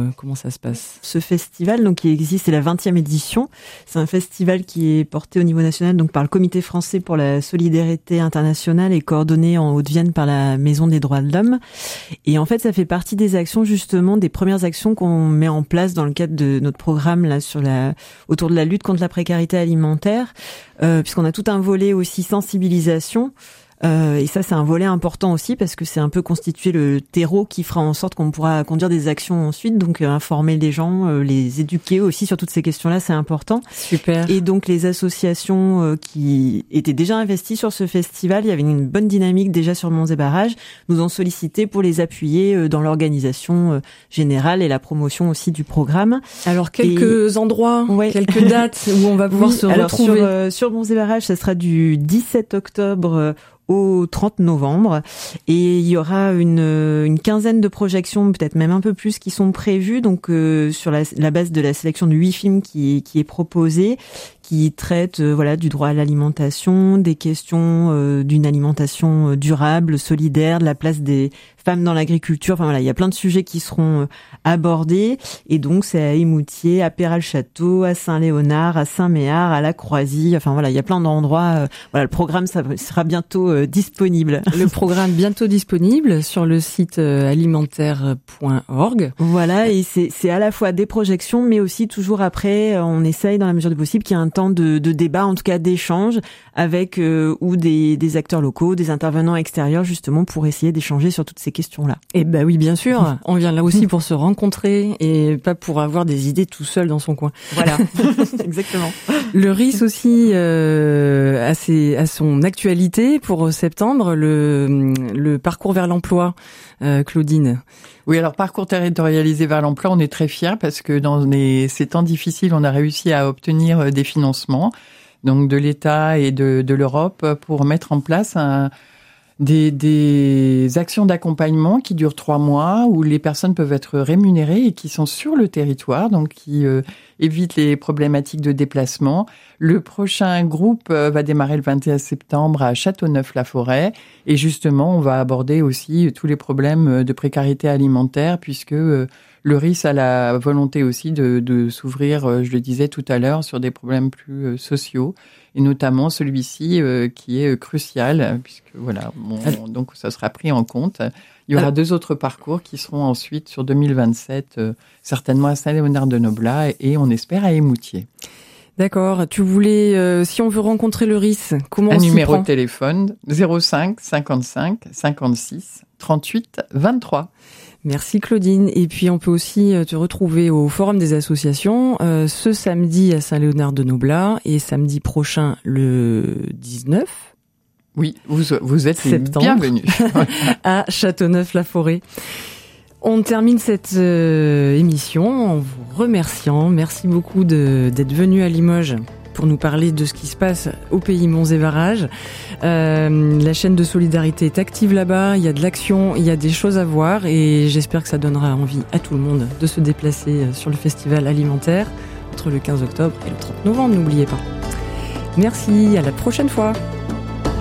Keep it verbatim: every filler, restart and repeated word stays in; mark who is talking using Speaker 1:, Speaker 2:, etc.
Speaker 1: comment ça se passe ?
Speaker 2: Ce festival, donc, qui existe, c'est la vingtième édition. C'est un festival qui est porté au niveau national, donc, par le Comité français pour la solidarité internationale et coordonné en Haute-Vienne par la Maison des droits de l'homme. Et en fait, ça fait partie des actions, justement, des premières actions qu'on met en place dans le cadre de notre programme, là, sur la, autour de la lutte contre la précarité alimentaire, euh, puisqu'on a tout un volet aussi sensibilisation. Euh, et ça, c'est un volet important aussi parce que c'est un peu constituer le terreau qui fera en sorte qu'on pourra conduire des actions ensuite. Donc, euh, informer les gens, euh, les éduquer aussi sur toutes ces questions-là, c'est important.
Speaker 1: Super.
Speaker 2: Et donc, les associations euh, qui étaient déjà investies sur ce festival, il y avait une bonne dynamique déjà sur Monts et Barrages, nous ont sollicité pour les appuyer euh, dans l'organisation euh, générale et la promotion aussi du programme.
Speaker 1: Alors, quelques et... endroits, ouais. quelques dates où on va pouvoir oui, se
Speaker 2: alors
Speaker 1: retrouver.
Speaker 2: Sur, euh, sur Monts et Barrages, ça sera du dix-sept octobre euh, au trente novembre, et il y aura une, une quinzaine de projections, peut-être même un peu plus, qui sont prévues, donc euh, sur la, la base de la sélection de huit films qui, qui est proposée, qui traitent euh, voilà du droit à l'alimentation, des questions euh, d'une alimentation durable, solidaire, de la place des femmes dans l'agriculture. Enfin voilà, il y a plein de sujets qui seront euh, abordés, et donc c'est à Émoutier, à Péral-Château, à Saint-Léonard, à Saint-Méard, à La Croisie. Enfin voilà, il y a plein d'endroits. Euh, voilà, le programme ça sera bientôt euh, disponible.
Speaker 1: Le programme bientôt disponible sur le site euh, alimentaire point org.
Speaker 2: Voilà, et c'est c'est à la fois des projections, mais aussi toujours après, on essaye dans la mesure du possible qu'il y ait un temps de, de débat, en tout cas d'échange, avec euh, ou des, des acteurs locaux, des intervenants extérieurs, justement pour essayer d'échanger sur toutes ces questions-là.
Speaker 1: Et bah oui, bien sûr, on vient là aussi pour se rencontrer et pas pour avoir des idées tout seul dans son coin.
Speaker 2: Voilà, exactement.
Speaker 1: Le R I S aussi euh, a, ses, a son actualité pour septembre, le, le parcours vers l'emploi, euh, Claudine.
Speaker 3: Oui, alors parcours territorialisé vers l'emploi, on est très fiers parce que dans les, ces temps difficiles, on a réussi à obtenir des financements, donc de l'État et de, de l'Europe, pour mettre en place un, des, des actions d'accompagnement qui durent trois mois, où les personnes peuvent être rémunérées et qui sont sur le territoire, donc qui euh, évitent les problématiques de déplacement. Le prochain groupe va démarrer le vingt et un septembre à Châteauneuf-la-Forêt, et justement, on va aborder aussi tous les problèmes de précarité alimentaire, puisque euh, le R I S a la volonté aussi de, de s'ouvrir, je le disais tout à l'heure, sur des problèmes plus euh, sociaux, et notamment celui-ci euh, qui est crucial, puisque voilà, bon, donc ça sera pris en compte. Il y aura deux autres parcours qui seront ensuite sur deux mille vingt-sept, euh, certainement à Saint-Léonard-de-Noblat et on espère à Émoutier.
Speaker 1: D'accord. Tu voulais, euh, si on veut rencontrer le R I S, comment on
Speaker 3: s'y prend ? Un
Speaker 1: numéro
Speaker 3: de téléphone zéro cinq cinquante-cinq cinquante-six trente-huit vingt-trois.
Speaker 1: Merci Claudine. Et puis on peut aussi te retrouver au Forum des associations euh, ce samedi à Saint-Léonard-de-Noblat et samedi prochain le dix-neuf.
Speaker 3: Oui, vous, vous êtes les bienvenus.
Speaker 1: à Châteauneuf-la-Forêt. On termine cette euh, émission en vous remerciant. Merci beaucoup de, d'être venu à Limoges pour nous parler de ce qui se passe au pays Monts et Barrages. Euh, la chaîne de solidarité est active là-bas, il y a de l'action, il y a des choses à voir et j'espère que ça donnera envie à tout le monde de se déplacer sur le festival alimentaire entre le quinze octobre et le trente novembre, n'oubliez pas. Merci, à la prochaine fois.